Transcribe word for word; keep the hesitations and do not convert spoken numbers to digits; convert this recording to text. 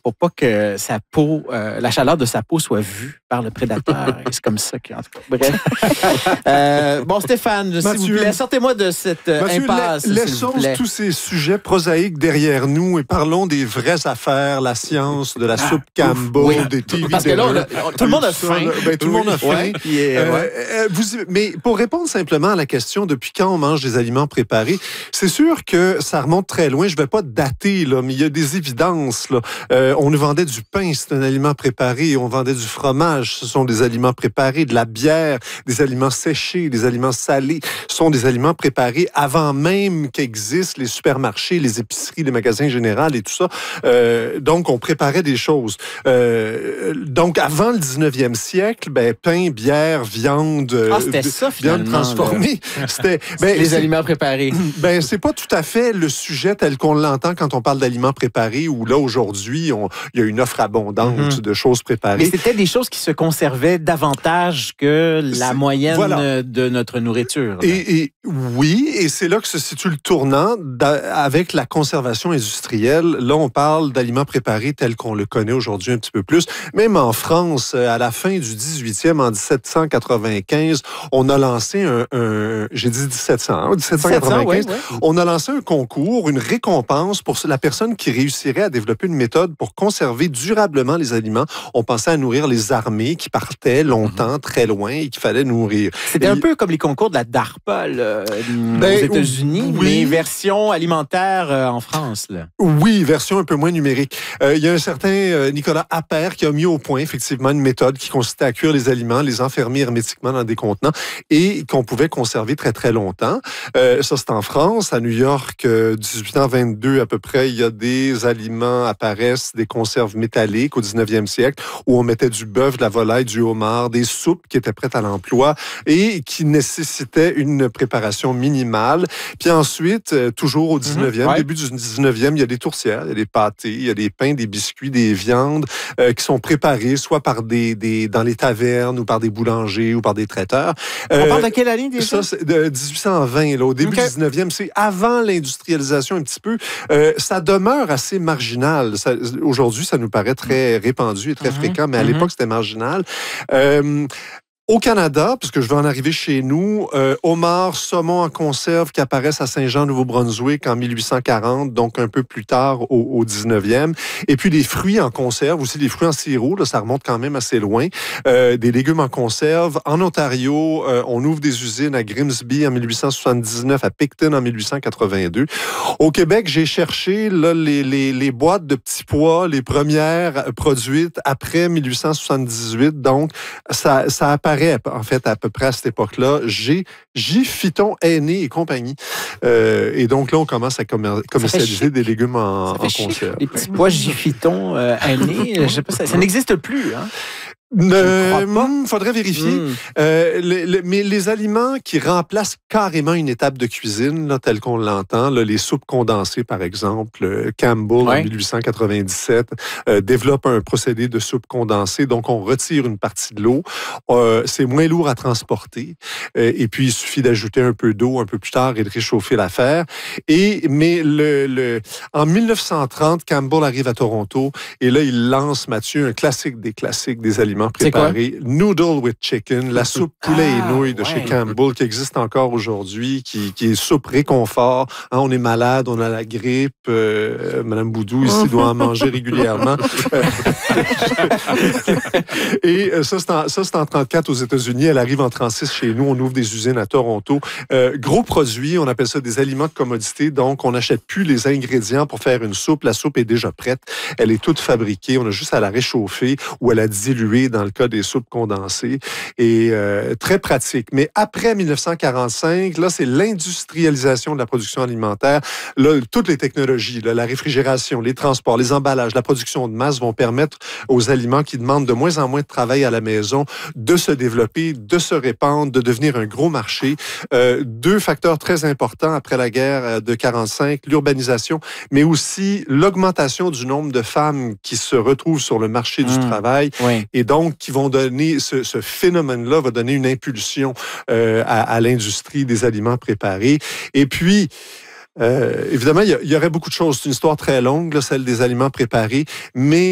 pour pas que sa peau, euh, la chaleur de sa peau soit vue par le prédateur. C'est comme ça que, en tout cas, bref. euh, bon, Stéphane, s'il vous plaît, sortez-moi de cette euh, Mathieu, impasse. la, laissons tous ces sujets prosaïques derrière nous et parlons des vraies affaires, la science, de la soupe ah, Campbell, oui. des T V. Parce que là, on a, on, tout le monde a faim. Ben, tout le monde a faim. Ouais, yeah, euh, ouais. euh, vous, mais pour répondre simplement à la question depuis quand on mange des aliments préparés, c'est sûr que ça remonte très loin. Je ne vais pas dater, là, mais il y a des évidences. Là. Euh, on nous vendait du pain, c'est un aliment préparé. On vendait du fromage, ce sont des aliments préparés. De la bière, des aliments séchés, des aliments salés, ce sont des aliments préparés avant même qu'existent les supermarchés, les épiceries, les magasins généraux et tout ça. Euh, donc, on préparait des choses. Euh, donc, avant le dix-neuvième siècle, ben, pain, bière, viande, ah, c'était ça, viande transformée. C'était, ben, les aliments préparés. Ben, c'est pas tout à fait le sujet tel qu'on l'entend quand on parle d'aliments préparés, où là, aujourd'hui, on, il y a une offre abondante mm-hmm. de choses préparées. Mais c'était des choses qui se conservaient davantage que la c'est, moyenne voilà. de notre nourriture. Et, et oui, et c'est là que se situe le tournant avec la conservation industrielle. Là, on parle d'aliments préparés tels qu'on le connaît aujourd'hui un petit peu plus. Même en France, à la fin du dix-huitième, en dix-sept cent quatre-vingt-quinze, on a lancé un... un j'ai dit dix-sept cents, hein, dix-sept cent quatre-vingt-quinze, ouais, ouais. On a lancé un concours, une récompense pour la personne qui réussirait à développer une méthode pour conserver durablement les aliments. On pensait à nourrir les armées qui partaient longtemps, mm-hmm. très loin, et qu'il fallait nourrir. C'était et... un peu comme les concours de la DARPA là, ben, aux États-Unis, oui. mais version alimentaire euh, en France. Là. Oui, version un peu moins numérique. Euh, il y a un certain euh, Nicolas Appert qui a mis au point effectivement une méthode qui consistait à cuire les aliments, les enfermer hermétiquement dans des contenants et qu'on pouvait conserver très, très longtemps. Euh, ça, c'est en France. À New York, euh, dix-huit cent vingt-deux à peu près, il y a des aliments apparaissent, des conserves métalliques au dix-neuvième siècle où on mettait du bœuf, de la volaille, du homard, des soupes qui étaient prêtes à l'emploi et qui nécessitaient une préparation minimale. Puis ensuite, euh, toujours au dix-neuvième, mmh, ouais. début du dix-neuvième, il y a des tourtières, il y a des pâtés, il y a des pains, des biscuits, des viandes euh, qui sont préparés soit par des, des dans les tavernes ou par des boulangers ou par des traiteurs. Euh, on parle de quelle année déjà? Ça, c'est de dix-huit cent vingt, là, au début okay. du dix-neuvième, c'est avant l'industrialisation un petit peu. Euh, ça demeure assez marginal. Ça, aujourd'hui, ça nous paraît très répandu et très mm-hmm. fréquent, mais à mm-hmm. l'époque, c'était marginal. Euh, Au Canada, puisque je vais en arriver chez nous, euh, homard, saumon en conserve qui apparaissent à Saint-Jean, Nouveau-Brunswick en mille huit cent quarante, donc un peu plus tard au, au dix-neuvième. Et puis des fruits en conserve, aussi des fruits en sirop, là, ça remonte quand même assez loin. Euh, des légumes en conserve. En Ontario, euh, on ouvre des usines à Grimsby en mille huit cent soixante-dix-neuf, à Picton en mille huit cent quatre-vingt-deux. Au Québec, j'ai cherché là, les, les, les boîtes de petits pois, les premières produites après mille huit cent soixante-dix-huit. Donc, ça, ça apparaît en fait, à peu près à cette époque-là, G. J. Phyton Aîné et compagnie. Euh, et donc là, on commence à commer- commercialiser des légumes en, en conserve. Les petits pois J. Phyton euh, Aîné, je sais pas, ça, ça n'existe plus, hein? Il euh, faudrait vérifier. Mm. Euh, le, le, mais les aliments qui remplacent carrément une étape de cuisine, là, telle qu'on l'entend, là, les soupes condensées, par exemple, euh, Campbell, ouais. en mille huit cent quatre-vingt-dix-sept, euh, développe un procédé de soupe condensée. Donc, on retire une partie de l'eau. Euh, c'est moins lourd à transporter. Euh, et puis, il suffit d'ajouter un peu d'eau un peu plus tard et de réchauffer l'affaire. Et, mais le, le, en mille neuf cent trente, Campbell arrive à Toronto et là, il lance, Mathieu, un classique des classiques des aliments préparé, Noodle with Chicken, la soupe poulet ah, et nouilles de ouais. chez Campbell qui existe encore aujourd'hui, qui, qui est soupe réconfort. Hein, on est malade, on a la grippe. Euh, Madame Boudou ici doit en manger régulièrement. Et ça c'est, en, ça, c'est en trente-quatre aux États-Unis. Elle arrive en trente-six chez nous. On ouvre des usines à Toronto. Euh, gros produit, on appelle ça des aliments de commodité. Donc, on n'achète plus les ingrédients pour faire une soupe. La soupe est déjà prête. Elle est toute fabriquée. On a juste à la réchauffer ou à la diluer dans le cas des soupes condensées. Et euh, très pratique. Mais après mille neuf cent quarante-cinq, là, c'est l'industrialisation de la production alimentaire. Là, toutes les technologies, là, la réfrigération, les transports, les emballages, la production de masse vont permettre aux aliments qui demandent de moins en moins de travail à la maison de se développer, de se répandre, de devenir un gros marché. Euh, deux facteurs très importants après la guerre de quarante-cinq, l'urbanisation, mais aussi l'augmentation du nombre de femmes qui se retrouvent sur le marché du mmh, travail. Oui. Et donc, qui vont donner, ce, ce phénomène-là va donner une impulsion euh, à, à l'industrie des aliments préparés. Et puis, euh, évidemment, il y, y aurait beaucoup de choses. C'est une histoire très longue, là, celle des aliments préparés, mais